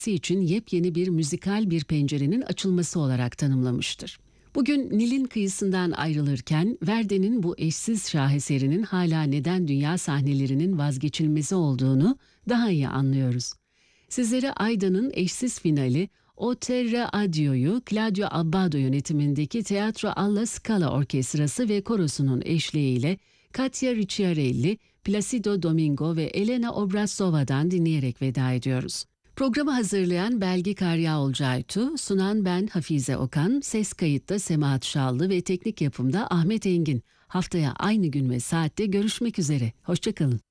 için yepyeni bir müzikal bir pencerenin açılması olarak tanımlamıştır. Bugün Nil'in kıyısından ayrılırken Verdi'nin bu eşsiz şaheserinin hala neden dünya sahnelerinin vazgeçilmezi olduğunu daha iyi anlıyoruz. Sizlere Aida'nın eşsiz finali O Terra Adio'yu Claudio Abbado yönetimindeki Teatro alla Scala Orkestrası ve Korosu'nun eşliğiyle Katia Ricciarelli, Placido Domingo ve Elena Obrazova'dan dinleyerek veda ediyoruz. Programı hazırlayan Belgi Karyağolcaytu, sunan ben Hafize Okan, ses kayıtta Semahat Şallı ve teknik yapımda Ahmet Engin. Haftaya aynı gün ve saatte görüşmek üzere. Hoşçakalın.